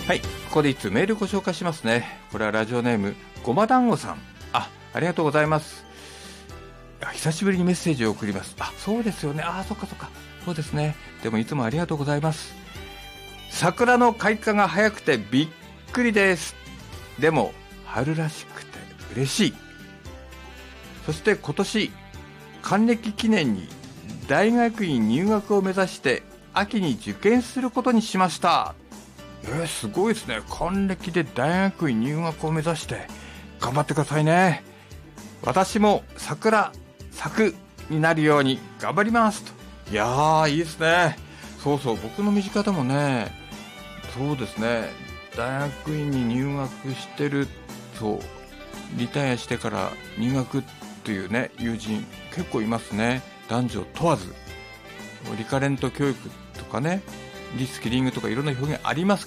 はい、ここで一通メールご紹介しますね。これはラジオネームごま団子さん。ありがとうございます。久しぶりにメッセージを送ります。そうですよね。そっかそうですね。でもいつもありがとうございます。桜の開花が早くてびっくりです。でも春らしくて嬉しい。そして今年還暦記念に大学院入学を目指して秋に受験することにしました。すごいですね。還暦で大学院入学を目指して頑張ってくださいね。私も桜咲くになるように頑張りますと。いやー、いいですね。そう僕の身近でもね、そうですね、大学院に入学してる、リタイアしてから入学というね、友人結構いますね。男女問わず。リカレント教育とかね、リスキリングとかいろんな表現あります